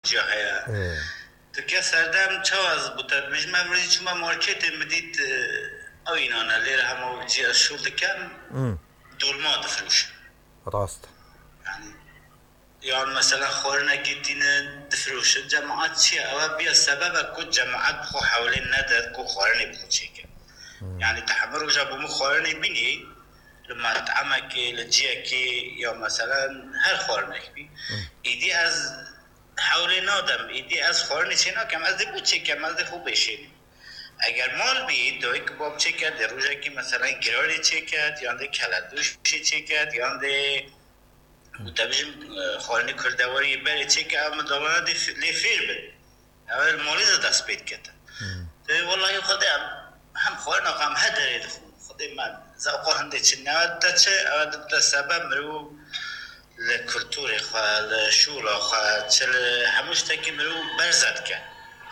جاهیا تو که سردم چه از بوده میشم امروزی چما مارکت مدید او اینانا لیر همه جی از شول دکم دولما دفروش راست يعني يعني مثلا خورنا جدين دفروش الجماعات شيء أو بيا السبب كل جماعات بخو حوالين ندى كل خورني بخو شيء يعني تحمروا جابوا مخورني بني لما تعمك لجيك يا مثلا هر خورني بي إيدي از حوالين نادم إيدي از خورني شينا كم از دبوا شيء كم از دخو بيشين اگر مال بید دوی کباب چه کرد در روزه که مثلا گراری چه کرد یا ده کلدوشی چه کرد یا ده متبجم خورنی کردواری بری چه کرد اما دوانه لی فیر بید اول مالیز دست بید کرد دوی والله خود هم خورنا هم هدره دخون خود من زوقا هنده چه نواد ده چه اول ده سبب مرو لکلتوری خواه لشولا خواه چه هموش تاکی مرو برزد کرد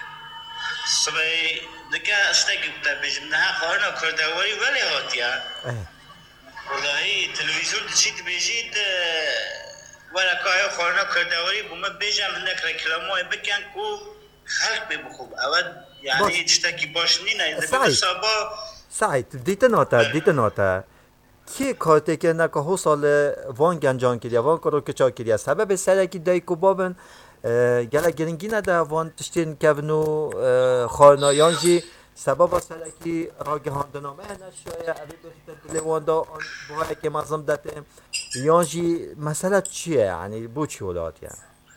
صبحی دیگه اشتاقی بوده بجم نه خواهرنا کردواری ولی هاتیا والله تلویزیون دچید بجید ولی که خواهرنا کردواری بومه بجم هنک رکلامای بکن کو خلق بخوب اول یعنی اشتاقی باش نینه سعید دیت ناتا کی کارتی که نکه هو سال وان گنجان کردیا وان کارو که چا کردیا سبب سرکی دای کو بابن گله گرینگی نده وان تشتین کونو خارنایان جی سبب سرکی راگهاندنامه نشایه اوی بخیطه دلیواندا باید که مزم داته یان جی مسئله چیه یعنی بو چی ولاد یعنی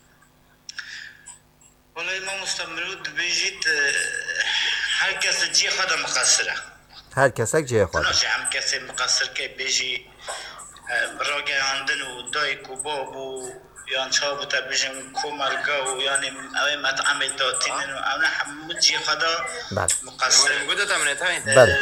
والله ما مستمرود بيجيت هر کس جی خدا مقصره هر کسک جی خدا ناشه هم کسی مقصر که بيجي راگهاندن و دای کوباب و یان چا بوده بيجم کومالگا و یعنی اوی مطعم داتینن و اونا همه جی خدا مقصر بله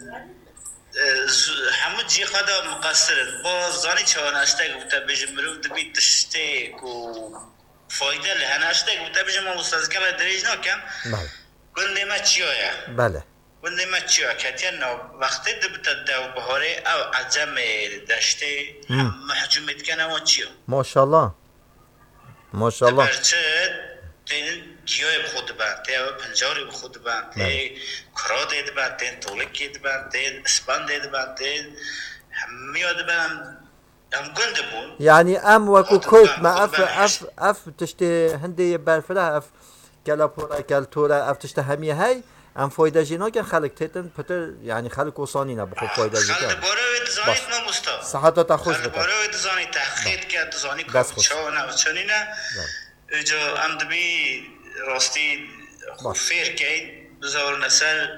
همه جی خدا مقصرن باز زانی چوان اشتاق بوده بيجم مرو دبی تشتیک و فایده لحن اشتاق بوده بيجم ما مستازگل دریج ناکم گنده ما چیایا بله گنده ما چیا کتیان وقتی دبتا دو بهاره او عجم دشته محجومت کنه و چیا ماشاءالله ماشاءالله برچه تین گیاه بخود بند تین پنجاری بخود بند تین کرا دید بند تین طولکی دید بند تین اسپان دید بند تین همیاد بند هم گنده بون يعني ام وكو كويت ما اف تشتي هندي برفله اف كلا بورا كل تورا اف تشتي همي هاي ام فايده جينا كان خلق تيتن بتر يعني خلق وصاني نبخو فايده جينا خلق بارو دزاني ما مستوى صحت تخوش خلق بارو دزاني تحقيق كده دزاني كوتشانا وچنينه اجا ام دبي راستي خفير كاين بزور نسل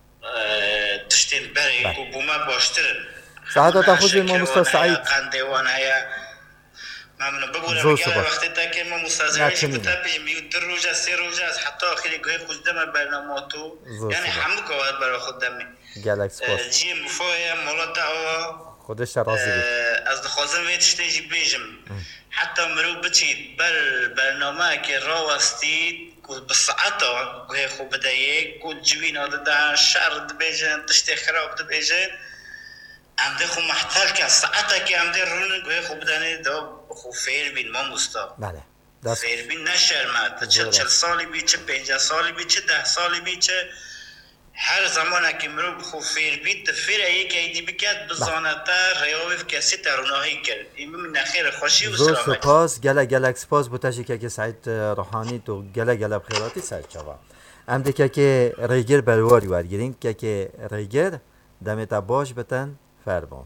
تشتين بري وبوما باشترن صحت تخوش ما مستوى سعيد قندوان هيا ممنون بقول بقى وقتی تا که ما مستازیش بتابیم میود در روز سه روز حتی آخری گوی خود دم برنامه‌تو یعنی همه کواد برای خود دمی گالاکس پاس جی مفاهیم مولات آوا خودش راضی بود از دخوازم ویتشتیجی بیجم حتی مرو بچید برنامه که راوستید بساعتا گوی خوب بدهیه کود جوین آده شرد بیجن تشتی خراب ده بیجن امده خو محتل که ساعتا که امده رون گوی خوب دانه دا خو فیر بین ما مستا بله فیر بین نشرمت 40 سالی بی چه 50 سالی بی چه 10 سالی بی چه هر زمان که مرو خو فیر بید فیر ایک ایدی بکد بزانتا ریاویف کسی تروناهی کرد این من نخیر خوشی و سلامتی زور سپاس گله سپاس بوتاشی که سعید روحانی تو گله بخیراتی سر چوا امده که ریگر برواری ورگیرین که ریگر دمتا باش بتن فرمان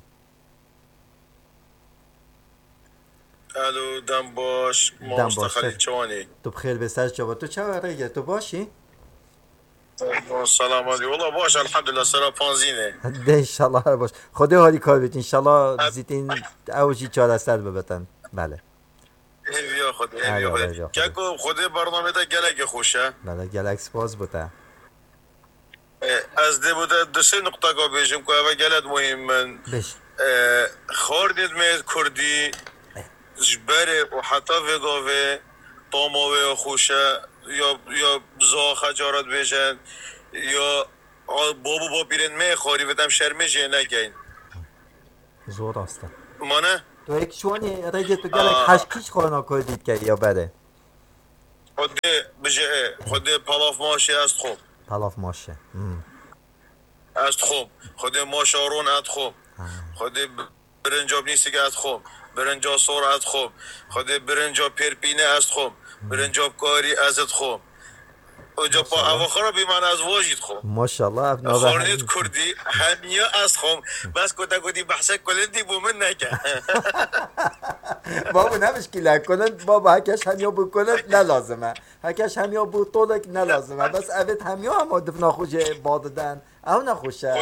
الو دم باش مستخلی چوانی تو بخیر به سر چوا تو چه ریگر تو باشی؟ سلام علی والله باش الحمدلله سرا پانزینه ده انشالله باش خدا حالی کار بیت انشالله زیتین اوجی چهار سر ببتن بله بیا خدا که خدا برنامه تا گلک خوشه بله گلکس باز بوده از ده بوده دو سه نقطه که بیشم که اوه گلت مهم من خوردید میز کردی جبره و حتی وگاوه طاماوه خوشه یا بزا خجارت بیشن یا بابو با بیرن می خوری ودم شرمه جه نگین زور آسته مانه؟ تو یک شوانی رگه تو گلک هشکیش خوانا کردید که یا بره خود بجه خود پلاف ماشی است خوب پلاف ماشه است خوب خود ماشارون است خوب خود برنجاب نیستی که است خوب برنجا سور است خوب خود برنجا پرپینه است خوب برنجاب کاری ازت خوب اونجا با اواخر بی من از واجد خوب ماشاءالله خورنید کردی همیا از خوب بس کتا کتی بحثه کلندی بو من نکن بابا نمشکله کنند بابا هکش همیا بو کنند نلازمه هکش همیا بو طولک نلازمه بس اوید همیا هم آدف ناخوشه باددن او نخوشه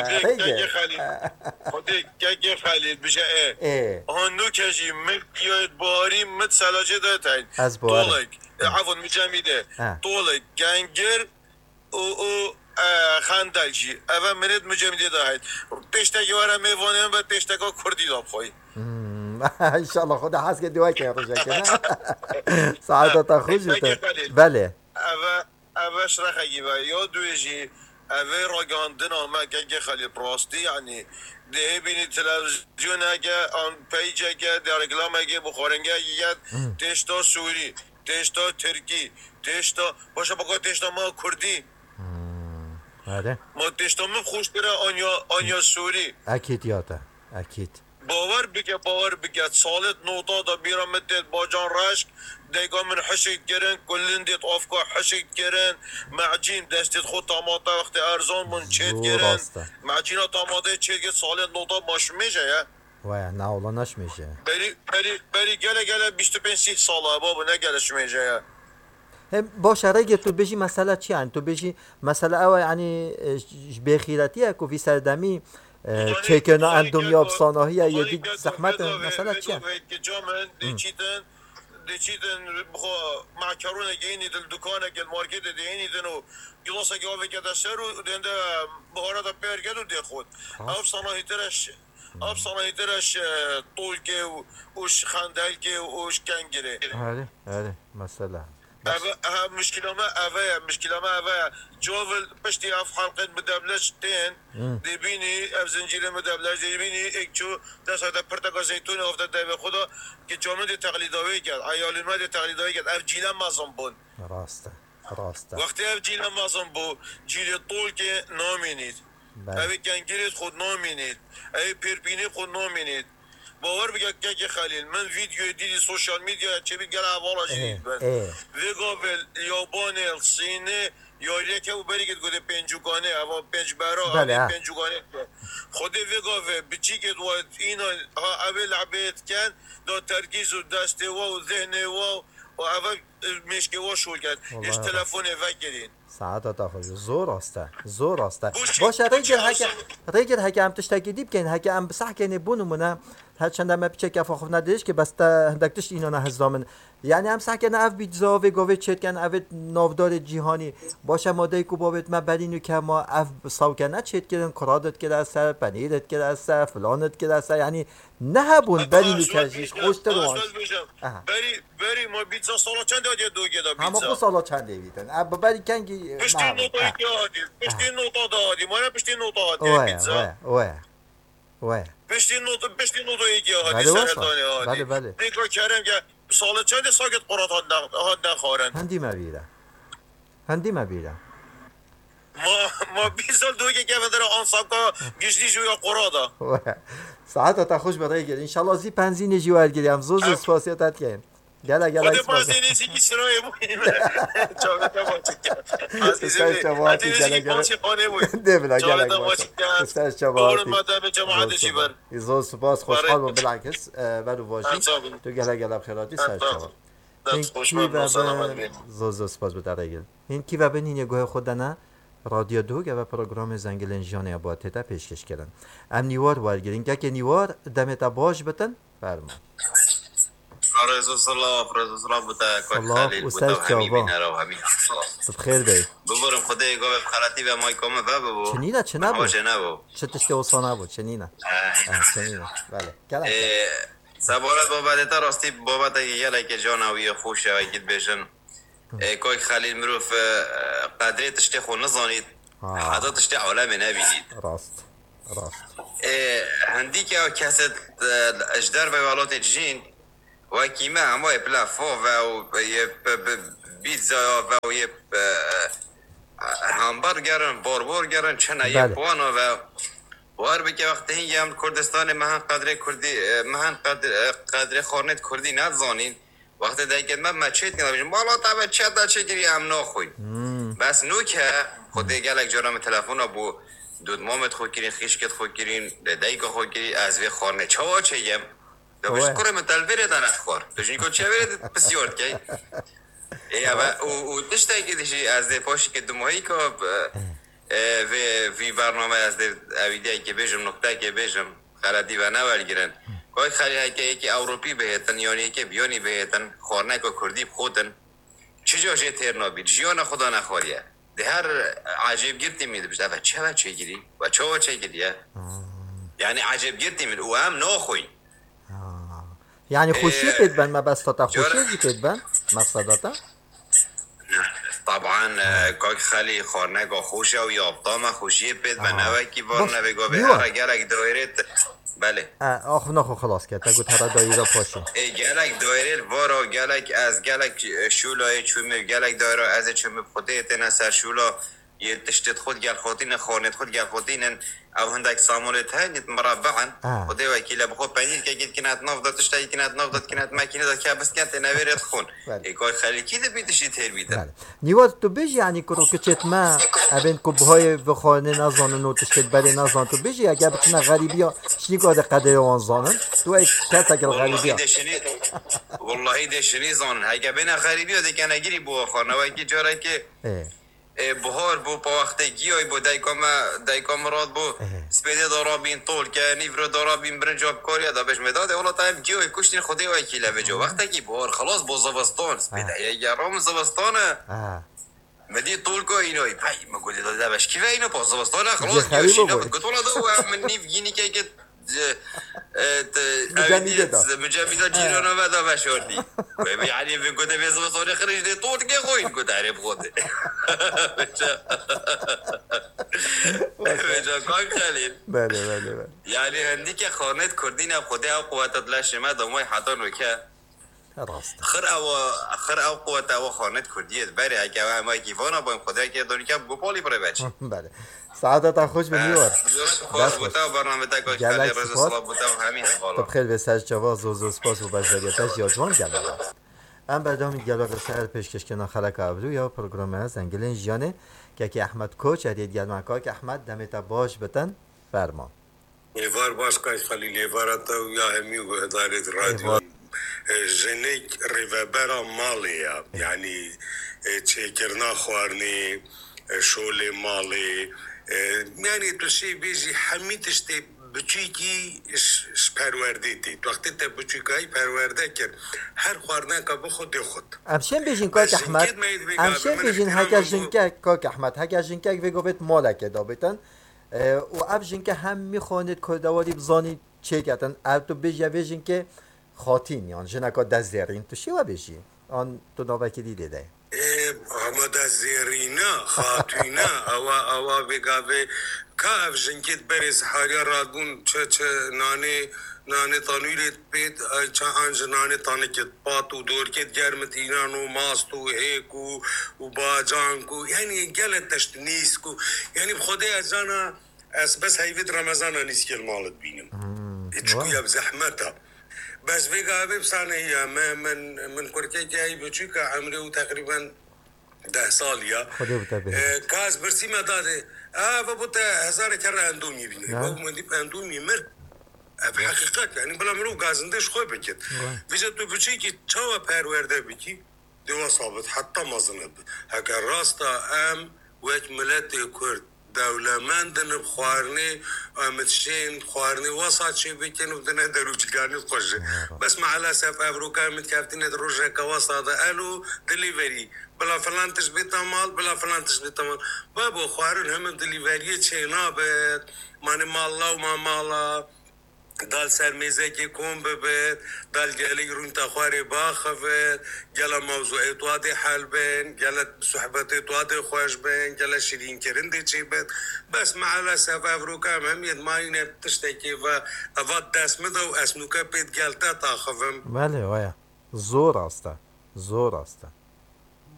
خودی گگه خلیل بشه هندو کشی مکیاد باری مت سلاجه داتین از باره طولک عفوا مجمیده طولک گنگر او خاندلجی اول منت مجمیده داهید تشتگی واره میوانیم و تشتگا کردی داب خوی انشالله خدا حس که دوای که روشه کنه ساعتا خوشته بله اوش رخگی و یا دویجی اوه راگاندن آمه که خیلی پراستی یعنی ده بینی تلویزیون اگه آن پیج اگه در رکلام اگه بخورنگه اگه تشتا سوری تشتا ترکی تشتا باشه بگاه تشتا ما کردی ما تشتا من خوش بره آنیا سوری اکید یاده اکید باور بگه سالت نوتا دا بیرم مدت باجان رشک دیگه من حشید گرن کلین دیت آفکا حشید گرن معجین دستت خود تاماته وقت ارزان من چید گرن معجینا تاماته چید گرن سالت نوتا باش میشه یا وای نه اولا نش میشه بری گله 25 ساله بابا نگلش میشه یا باشه رگه تو بجی مسئله چی هن؟ تو بجی مسئله او یعنی بخیرتیه که وی سردمی چکن اندومی افسانه‌ای یه دیگه زحمت مثلا چیه؟ دیچیدن بخو معکرونه گینی دل دکانه گل مارکت دینی دنو گلاسه گاوه کده سر و دنده بهارت پیر کدو دی خود اب صناعی ترش طول که وش خندل که وش کنگره آره مثلا مشكلة جوفل بشتي اف حلقة مدبلج تين دي بيني اف زنجير مدبلج دي بيني اكچو دست هذا برتقال زيتون افتا دايبه خدا که جامعه دي تقليداوي کرد عيالين ما دي تقليداوي کرد اف جيلا مازن بون راسته وقتی اف جيلا مازن بو جيل طول که نامينيد اف گنگيرت خود نامينيد اف پرپيني خود نامينيد باور بگه که خلیل من ویدیو دیدی سوشال میدیا چه بگه احوالا شدید بند ویگاول یابان الصینه یا که او بریگید گوده پنجوگانه اما پنجبرا پنجوگانه خود ویگاول بچی که دواد اینا اول عبیت کن دا ترکیز و دسته و ذهنه و اول مشکه و شول کرد ایش تلفونه وگرین ساعت تا خوش زور راسته باشه ریگر هک هم تشتکی دیب کن هک هم بسح کنی بونمونه هرچند ما پیچه که فخر ندیش که بس هندکتش اینا نه هزامن یعنی هم سح کنه اف بیتزا و گاوه چت کن اف نافدار جهانی باشه ماده کو بابت ما بدینو که ما اف ساوکنه چت کردن کرادت کرده سر پنیرت کرده سر فلانت کرده سر یعنی نه بون بدینو کشیش خوشتر وان بری ما بیتزا سالا چند دادی دو گدا بیتزا اما کو سالا چند دیدن اب بری کنگی پشتی نوتا دادی ما پشتی نوتا دادی بیتزا وای پشتی نوتا یکی هادی سهلدانی هادی دیگر کرم که سال چند ساکت قرات ها نخورن هندی مبیره ما 20 سال دوگه که بدر آنساب که گشتی جویا قرادا ساعت تا خوش برای گیر انشالله زی پنزین جوار گیریم زوز اسپاسیاتت کن گلا خود پنزینی سی کی سرای بودیم چاوتا عزیزی گلا سپاس خوشحال و بالعکس برو باشی تو گلا بخیراتی سر شما زوز سپاس بداره این کی و بین گوه خودنه رادیو دوگ و پروگرام زنگلن جان اباته تا پیشکش کردن ام نیوار وارگیرین که نیوار دمتا باش بتن فرما رسول الله بوده خلیل بوده همین روحانی بخیر دی ببرم خدای گفت خلاتی و مای کامه بابو چنینا چه نبود چه تشته وصانه بود چنینا بله سبارت بابت تا راستی بابت یه که جانوی خوشه و گید بشن که خلیل مروف قدری تشته خو نزانید حدا تشته عالم نبینید راست هندی که کست اجدر و ولات جین و کیمه همه پلافو و پیتزا و یه همبرگرن باربرگرن چنه یه پوانا و وار بگه وقتی هم کردستان مهن قدر کردی مهن قدر خارنت کردی نزانین وقتی دیگه من چیت کنم بالا تا چه تا چه گیری هم ناخوی بس نو که خود دیگه لک جرام تلفن ابو دود مامت خود گیرین خیشکت خود گیرین دیگه خود گیری از وی خارنه چه چه یم دوش کرم تلویره دانه خور دوش نیکو چه وید بسیار کی و دشته که دیشی از پاشی که دمایی که وی برنامه از اویدهی که بیشم نقطه که بیشم خردی و نورگیرن که خیلی که یکی اوروپی بهتن یعنی که بیانی بهتن خورنک و کردی خودن چجا جه تیر نابید جیان خدا نخواریه ده هر عجیب گرتی میده بشت اوه چه و چه گیری و چه و چه گیریه یعنی عجیب گرتی میده او هم ناخوی یعنی خوشی پید بند ما بس تا خوشی پید بند مقصداتا طبعا که خیلی خورنک و خوشه و یابطام خوشی پید بند نوه کی بار نوگا به هر گرک دایرت بله آخو نخو خلاص کرد تا گوت هر دایره پاشیم گلک دایره وارا گلک از گلک شولای چومه گلک دایره از چومه خوده تنه سر شولا یه تشتت خود گل خودین خانت خود گل خودین او هندک سامولت هنیت مربعا خوده وکیل بخود پنیر که گید کنات نافدات تشتایی کنات نافدات کنات ماکینه داد که بس کنت نویرت خون ایکای خیلی کی ده بیتشی تیر بیدن نیوات تو بیجی یعنی کرو که چت ما ابن کبهای بخانه نزانن و تشتت بله نزان تو بیجی اگر بتونه غریبی ها شنیگاه ده قدر آن زانن تو ای کت اگر غریبی ها والله دشنی زانن اگر بین غریبی ها دیگه نگیری بو خانه و اگه جاره که بهار بو با وقت گیای بو دایکام راد بو سپیده دارا بین طول که نیفرو دارا بین برنجاب کاریا دا بهش مداده اولا تایم گیای کشتین خودی و اکیله بجا وقتی که بهار خلاص با زوستان سپیده یه رام زوستانه مدی طول که اینوی پای مگولی داده بش که اینو با زوستانه خلاص گیوشی نبود گتولا دو من نیف گینی که مجمدة جيرانو بدا بشوردي يعني من كنت في زوستان خرج دي طول كي خوين كنت عارف خودي بجا كان خليل بله يعني عندك خانت كردين اب خدي او قوات دلاش ما دموي حطن وكا خر او قوات او خانت کردیه بله اگه ما کیوانا با خدا که دونی که گوپالی برای بچی بله سعادت خوش بنیار خوش بوده برنامه تا که خیلی روز صلاح بوده و همین حالا خیلی بسیار جواز و سپاس و بجاریتش یادوان گلال است ام بردامی گلال سهر پیشکش کنان خلق ابرو یا پروگرام زنگلین جیانه که احمد کوچ هدیت گلمکا که احمد دمتا باش بتن فرمان ایوار باش که خلیل ایوارتا یا همی و اداره رادیو جنک ریوبرا مالیا یعنی چکرنا خوارنی شول مالی یعنی تو شی بیزی همیتش تی بچیکی پرورده تی وقتی تا بچیکایی پرورده کرد هر خوارنه که بخود خود امشن بیجین کاک احمد امشن بیجین هکر جنکه کاک احمد هکر جنکه ویگو بیت مالکه دابتن و اب جنکه هم میخواند کردواری بزانی چه کردن اب تو بیجین که خاتین یان جنکا دست زیرین تو شیوه بیشی آن تو نوکی دیده ده اما دست زیرینا خاتینا اوا بگاوه که اف جنکت بریز حالیا رادبون چه نانه تانویلت پید چه آنج نانه تانه کت پاتو دور کت گرمت اینان و ماست و هیک و باجان کو یعنی گلت تشت نیست کو یعنی بخوده از جانا از بس هیوید رمضان نیست که المالت بینم ایچکو یا بزحمتا بس بيقى بسانه هي من كوركيكي هي بتشيكا عمره تقريبا 10 سال يا كاز برسيمه داده فبوتا هزار كره اندومي بينه بابو من دي اندومي مر بحقيقه يعني بلا مرو غازندش خوي بكت فيجا تو بتشيكي تشوا پرورده بكي دو صابت حتى مزند هكا راستا ام وك ملت كرد دولمندن بخوارني متشين خوارني وسط شي بيكن بدنا دروجكاني خوش بس مع الاسف افروكا متكافتين دروجه كوسط قالوا دليفري بلا فلان تشبيت مال بلا فلان تشبيت مال بابو خوارن هم دليفري چينا به ماني مالا وما مالا دال سرمیزه که کن ببید دال گلی رون تخواری باخفید گل موضوع توادی حل بین گل صحبت توادی خوش بین گل شیرین کرنده چی بید بس مع الاسف افروکا هم یدماینه تشتکی و اواد دست مده و اسنوکا پید گلتا تاخفم بله وایا زور است